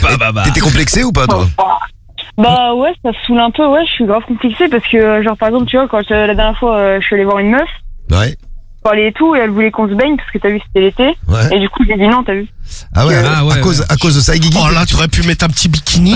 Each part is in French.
T'étais complexé ou pas, toi? Bah ouais, ça saoule un peu, ouais, je suis grave complexée parce que, genre, par exemple, tu vois, quand la dernière fois, je suis allée voir une meuf, Ouais. parler et tout, et elle voulait qu'on se baigne parce que t'as vu, c'était l'été, Ouais. et du coup, j'ai dit non, t'as vu. Ah ouais, à cause de ça, Guigui. Oh là, tu aurais pu mettre un petit bikini.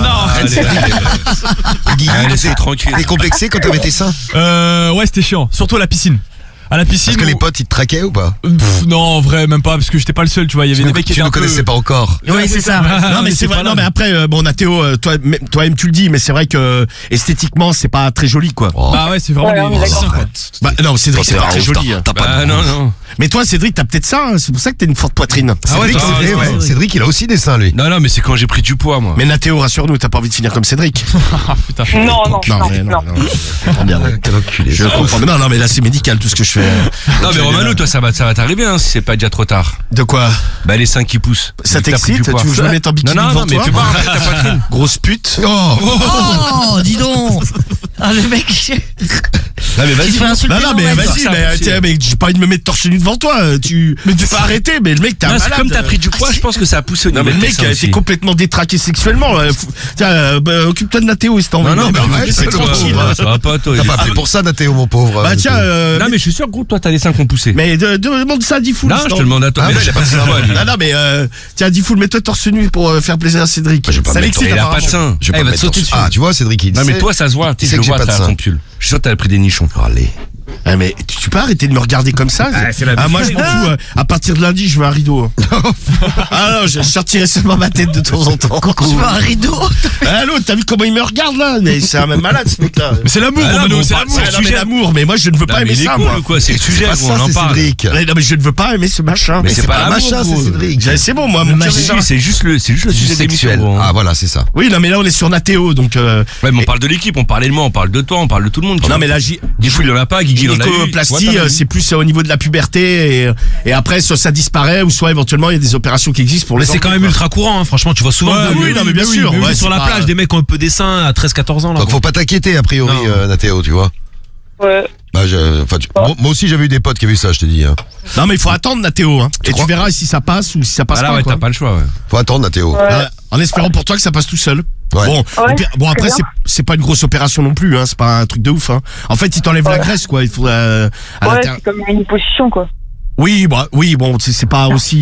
Guigui, Laissez tranquille. t'es complexé quand t'avais tes seins? Ouais, c'était chiant. Surtout à la piscine. À la piscine. Parce que les potes, ils te traquaient ou pas? Non, en vrai, même pas, parce que j'étais pas le seul, tu vois. Il y avait des mecs qui Tu étaient ne un peu... connaissais pas encore. Ouais, c'est ça. Non, mais c'est vrai. Non, mais après, bon, Nathéo, toi-même tu le dis, mais c'est vrai que esthétiquement, c'est pas très joli, quoi. Oh. Bah ouais, c'est vraiment Ouais, on est des d'accord. seins, quoi. Bah, non, Cédric, c'est pas très joli. T'as pas de non. Mais toi, Cédric, t'as peut-être ça. C'est pour ça que t'as une forte poitrine. Ah ouais, Cédric, t'as raison, ouais. Cédric, il a aussi des seins, lui. Non, mais c'est quand j'ai pris du poids, moi. Mais Nathéo, rassure-nous, t'as pas envie de finir comme Cédric. Putain. Non. Je comprends bien. Quel enculé. Je comprends. Non, mais là, c'est médical tout ce que je fais. Non, mais Romano, toi, ça va t'arriver, hein, si c'est pas déjà trop tard. De quoi? Bah, les seins qui poussent. Ça Vu que t'as pris t'excite? du poids. Tu veux que je me mette en bikini Non, devant mais toi? fais pas arrêter ta poitrine. Grosse pute. Oh, dis donc. Ah, le mec. Non, mais Tu te vas-y. fais insulter. Non, mais Norman. vas-y, mais j'ai pas envie de me mettre torse nu devant toi. Tu peux arrêter, mais le mec, t'es un Non, c'est malade. comme t'as pris du poids, je pense que ça a poussé au Non, niveau mais le de tes mec, seins t'es aussi. complètement détraqué sexuellement. Tiens, occupe-toi de Nathéo, c'est en Non, vrai. mais arrête, c'est toi, tranquille. ça va pas, toi. T'as pas appelé pour ça, Nathéo, mon pauvre. Bah tiens, Non, mais je suis sûr, gros, toi, t'as des seins qui ont poussé. mais demande ça à Diffoul. Non, je te demande à toi. Ah, Mais ouais, j'ai pas de seins, moi, lui. Non, mais tiens, Diffoul, mets-toi torse nu pour faire plaisir à Cédric. Je vais pas Ça me l'excite, Il a pas de apparemment. seins. Je vais Eh, pas va me te sauter mettre dessus. Ah, tu vois, Cédric, il Non, mais sait. toi, ça se voit. Il sait Je que j'ai vois pas de à seins. ton pull. Je suis sûr que t'as pris des nichons. Allez. Ah, mais tu peux arrêter de me regarder comme ça? Moi, je m'en fous. À partir de lundi, je veux un rideau. Ah non, je sortirai seulement ma tête de temps en temps. Tu veux un rideau? Ah l'autre, t'as vu comment il me regarde là? Mais c'est un même malade ce mec-là. Mais c'est l'amour, Ah, non, Romano, mais c'est on l'amour. parle- Ouais, non, mais l'amour, mais moi je ne veux pas aimer il est ça, cool moi. ou quoi? C'est le sujet, Pas gros, ça, on en c'est parle. Cédric. Non, mais je ne veux pas aimer ce machin. Mais c'est pas un l'amour, machin, gros. c'est Cédric. C'est bon, moi, mon Le cœur machin. est- C'est juste le sujet Sexuel. sexuel. Ah, voilà, c'est ça. Oui, non, mais là on est sur Nathéo, donc. Ouais, mais on parle de l'équipe, on parle de moi, on parle de toi, on parle de tout le monde. tu Non, vois. mais là, Diffoul, il en a pas, Guigui, il en a eu. gynécoplastie, c'est plus au niveau de la puberté et après soit ça disparaît ou soit éventuellement il y a des opérations qui existent pour Mais les c'est quand enfants, même quoi. ultra courant, hein. Franchement, tu vois souvent. Ouais, oui, non, mais bien sûr, ouais, sur c'est la pas- plage, des mecs qui ont un peu des seins à 13-14 ans, là. Donc, faut pas t'inquiéter, a priori, Non. Nathéo, tu vois. Ouais. Bah, moi aussi, j'avais eu des potes qui avaient vu ça, je te dis. Hein. Non, mais il faut attendre Nathéo, hein. Et crois tu verras si ça passe ou si ça passe Ah là, pas, ouais, quoi. t'as pas le choix, ouais. Faut attendre, Nathéo. Ouais. En espérant pour toi que ça passe tout seul. Ouais. Bon, Ouais, au pire- bon après très bien. c'est pas une grosse opération non plus, hein. C'est pas un truc de ouf, hein. En fait, il t'enlève la Ouais. graisse, quoi. Il faut à Ouais, l'intérieur. c'est comme une position, quoi. Oui, bon, c'est pas aussi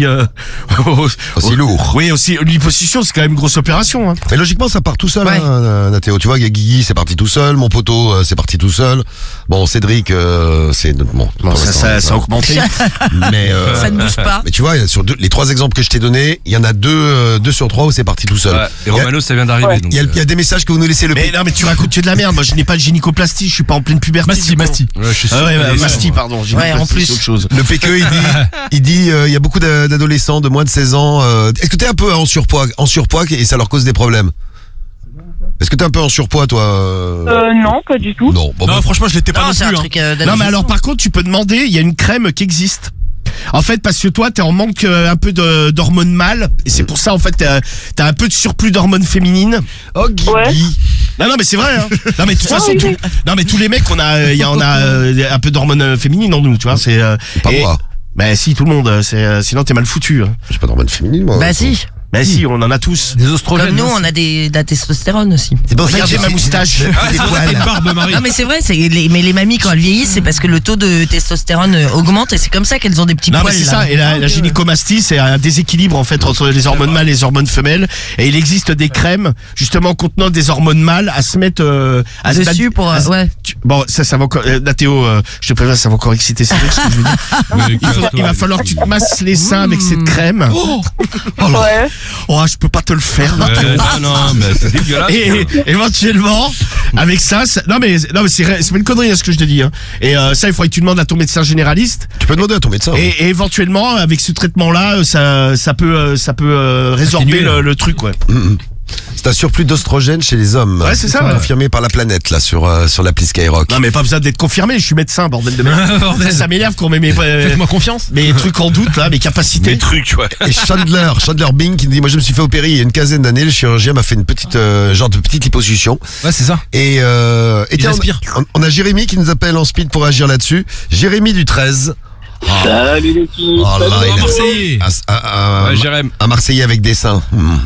Aussi lourd. Oui, aussi l'hyposition, c'est quand même une grosse opération, hein. Mais logiquement, ça part tout seul, Ouais. hein, Nathéo. Tu vois, Guigui, c'est parti tout seul. Mon poteau, c'est parti tout seul. Bon, Cédric, c'est bon. Bon, pour l'instant, ça a augmenté. Mais Ça ne bouge pas. mais tu vois, sur les 3 exemples que je t'ai donnés, il y en a 2 sur 3 où c'est parti tout seul. Ouais. Et Romano, ça vient d'arriver. Ouais. donc, Il y a des messages que vous nous laissez le Mais non, mais tu racontes que de la merde. Moi, je n'ai pas de gynécoplastie, je suis pas en pleine puberté. Masti. Ouais, je suis sûr. Ah ouais, que les- Masti, pardon. Gynécoplastie, en plus. c'est autre chose. Le PQE, il dit, il y a beaucoup d'adolescents de moins de 16 ans. Est-ce que t'es un peu en surpoids et ça leur cause des problèmes? Est-ce que t'es un peu en surpoids, toi? Non, pas du tout. Non. Bon, Non, bah, franchement, je l'étais pas Non, non c'est un plus, hein. truc Non, mais d'adolescent. alors, par contre, tu peux demander, il y a une crème qui existe. En fait, parce que toi, t'es en manque un peu d'hormones mâles, et c'est pour ça, en fait, t'as un peu de surplus d'hormones féminines. oh, Guigui. Ouais. Non, mais c'est vrai, hein. Non, mais de toute façon, oui, oui. non, mais tous les mecs, on a un peu d'hormones féminines en nous, tu vois, c'est, Pas moi. bah, si, tout le monde, sinon t'es mal foutu, hein. J'ai pas d'hormones féminines, moi. Bah si. Bah, si, on en a tous. Des oestrogènes. Comme nous, on a de la testostérone aussi. C'est pour ça que Regardez j'ai ma moustache. Des poils. Une barbe, Marie. Non mais c'est vrai, mais les mamies quand elles vieillissent, c'est parce que le taux de testostérone augmente et c'est comme ça qu'elles ont des petits Non, mais poils. c'est là. ça, et la gynécomastie, c'est un déséquilibre en fait entre les hormones mâles et les hormones femelles, et il existe des crèmes justement contenant des hormones mâles à se mettre à se Dessus mettre- pour à se- ouais. Bon, ça va encore, Nathéo, je te préviens, ça va encore exciter Cédric, ce que je veux dire. Il va falloir que tu te masses les seins avec cette crème. Ouais. Oh, je peux pas te le faire. Non, mais c'est dégueulasse. Et éventuellement, avec ça, non mais c'est pas une connerie hein, ce que je te dis. Hein. Et ça, il faudrait que tu demandes à ton médecin généraliste. Tu peux demander à ton médecin. Et éventuellement, avec ce traitement-là, ça peut résorber Atténuer, le truc, ouais. C'est un surplus d'ostrogène chez les hommes. Ouais, c'est ça, ouais. Confirmé par la planète, là, sur l'appli Skyrock. Non mais pas besoin d'être confirmé, je suis médecin, bordel de merde. Bordel. Ça m'énerve qu'on met Faites-moi confiance. mes trucs en doute, là, mes capacités. Des trucs, ouais. Et Chandler Bing qui nous dit, moi je me suis fait opérer il y a une quinzaine d'années, le chirurgien m'a fait une petite genre de petite liposuction. Ouais, c'est ça. Et tiens, aspire. on a Jérémy qui nous appelle en speed pour agir là-dessus. Jérémy du 13. Salut les filles. Oh là là, Oh, il a- Marseillais. un Ouais, Jérém. un Marseillais avec des seins.